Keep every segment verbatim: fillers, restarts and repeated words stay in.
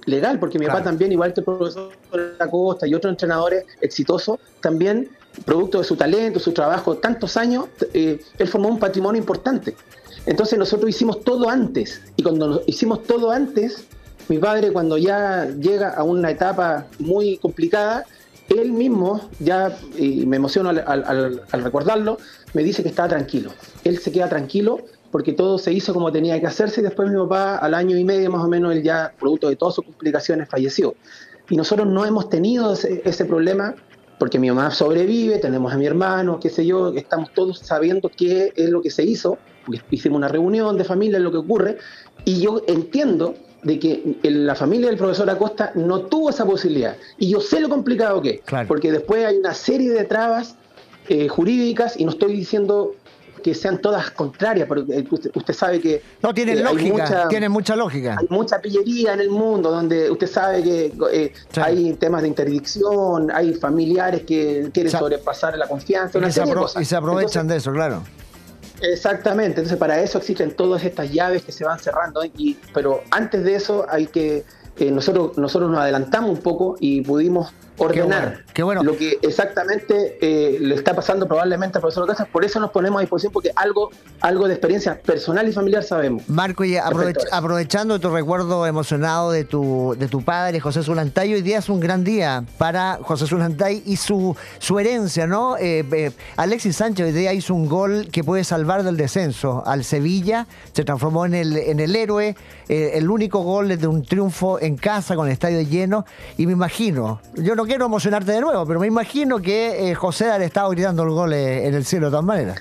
legal, porque mi Claro. papá también, igual que el profesor Acosta y otros entrenadores exitosos, también, producto de su talento, su trabajo, tantos años, eh, él formó un patrimonio importante. Entonces nosotros hicimos todo antes, y cuando nos hicimos todo antes, mi padre, cuando ya llega a una etapa muy complicada, él mismo, ya, y me emociono al, al, al, al recordarlo, me dice que estaba tranquilo. Él se queda tranquilo porque todo se hizo como tenía que hacerse, y después mi papá, al año y medio más o menos, él ya, producto de todas sus complicaciones, falleció. Y nosotros no hemos tenido ese, ese problema, porque mi mamá sobrevive, tenemos a mi hermano, qué sé yo, estamos todos sabiendo qué es lo que se hizo, porque hicimos una reunión de familia, es lo que ocurre, y yo entiendo de que la familia del profesor Acosta no tuvo esa posibilidad, y yo sé lo complicado que es, Claro. porque después hay una serie de trabas eh, jurídicas, y no estoy diciendo que sean todas contrarias, porque usted, usted sabe que No, tienen eh, hay lógica, mucha, tienen mucha lógica. hay mucha pillería en el mundo, donde usted sabe que eh, Sí. hay temas de interdicción, hay familiares que quieren Sa- sobrepasar la confianza, Y, una que se serie de apro- cosas. y se aprovechan Entonces, de eso, claro. exactamente, entonces para eso existen todas estas llaves que se van cerrando, y, pero antes de eso hay que, eh, nosotros, nosotros nos adelantamos un poco y pudimos ordenar bueno, qué bueno. lo que exactamente eh, le está pasando probablemente al profesor Casas, por eso nos ponemos a disposición, porque algo, algo de experiencia personal y familiar sabemos. Marco, y aprovech- Respecto a eso. aprovechando tu recuerdo emocionado de tu, de tu padre, José Zulantay, hoy día es un gran día para José Zulantay y su, su herencia, ¿no? Eh, eh, Alexis Sánchez hoy día hizo un gol que puede salvar del descenso al Sevilla, se transformó en el, en el héroe, eh, el único gol de un triunfo en casa con el estadio lleno, y me imagino, yo no quiero emocionarte de nuevo, pero me imagino que eh, José le estaba gritando el gol eh, en el cielo de todas maneras.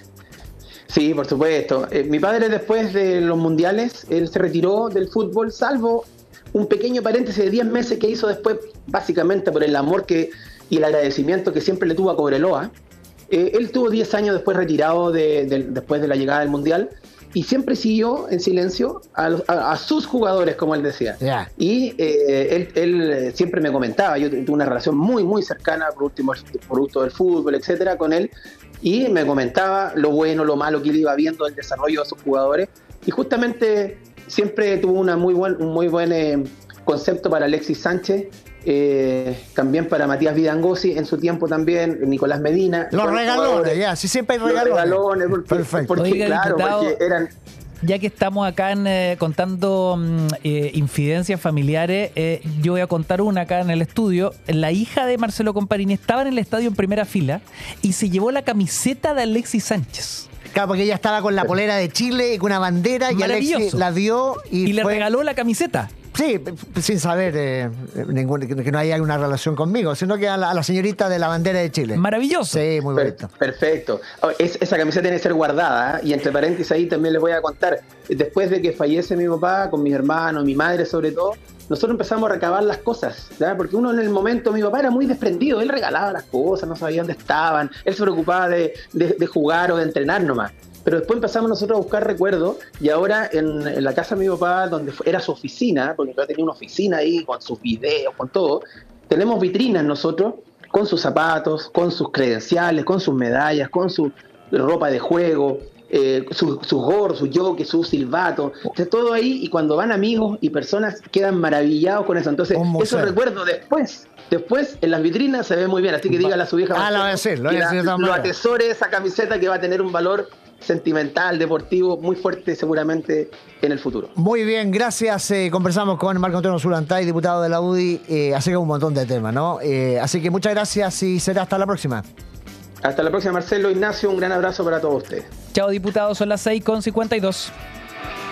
Sí, por supuesto. Eh, mi padre, después de los mundiales, él se retiró del fútbol, salvo un pequeño paréntesis de diez meses que hizo después, básicamente por el amor que y el agradecimiento que siempre le tuvo a Cobreloa. Eh, él tuvo diez años después retirado de, de, después de la llegada del mundial, y siempre siguió en silencio a, los- a- a sus jugadores, como él decía. Ya. Y eh, él, él siempre me comentaba, yo tuve una relación muy, muy cercana, por último, producto del fútbol, etcétera, con él, y me comentaba lo bueno, lo malo que él iba viendo del desarrollo de sus jugadores, y justamente siempre tuvo una muy buen, un muy buen eh, concepto para Alexis Sánchez, eh, también para Matías Vidangosi en su tiempo también, Nicolás Medina. Los buenos regalones, jugadores. ya, si siempre hay Los regalones. regalones, porque, Perfecto. porque, Oiga, claro, diputado, porque eran... Ya que estamos acá en, eh, contando mm, eh, infidencias familiares, eh, yo voy a contar una acá en el estudio. La hija de Marcelo Comparini estaba en el estadio en primera fila y se llevó la camiseta de Alexis Sánchez. Claro, porque ella estaba con la polera de Chile y con una bandera, y Maravilloso. Alexis la vio y, Y, le fue- regaló la camiseta. Sí, sin saber eh, ningún, que no haya alguna relación conmigo, sino que a la, a la señorita de la bandera de Chile. Maravilloso. Sí, muy Per- bonito. Perfecto. Oh, es- esa camiseta tiene que ser guardada, ¿eh? Y entre paréntesis ahí también les voy a contar, después de que fallece mi papá, con mis hermanos, mi madre sobre todo, nosotros empezamos a recabar las cosas, ¿ya? Porque uno en el momento, mi papá era muy desprendido, él regalaba las cosas, no sabía dónde estaban, él se preocupaba de, de- de jugar o de entrenar nomás. Pero después empezamos nosotros a buscar recuerdos, y ahora en, en la casa de mi papá, donde fue- era su oficina, porque mi papá tenía una oficina ahí con sus videos, con todo, tenemos vitrinas nosotros con sus zapatos, con sus credenciales, con sus medallas, con su ropa de juego, eh, sus su gorros, sus jockeys, sus silbatos, está todo ahí, y cuando van amigos y personas quedan maravillados con eso. Entonces, Un museo. esos recuerdos después, después en las vitrinas se ve muy bien, así que dígale a su vieja Ah, lo voy a Marcelo, decir, lo voy a que decir de la- todas lo maneras. atesore esa camiseta, que va a tener un valor sentimental, deportivo, muy fuerte seguramente en el futuro. Muy bien, gracias. Eh, conversamos con Marco Antonio Zulantay, diputado de la U D I, eh, acerca de un montón de temas, ¿no? Eh, así que muchas gracias y será hasta la próxima. Hasta la próxima, Marcelo, Ignacio, un gran abrazo para todos ustedes. Chao, diputado. Son las seis con cincuenta y dos.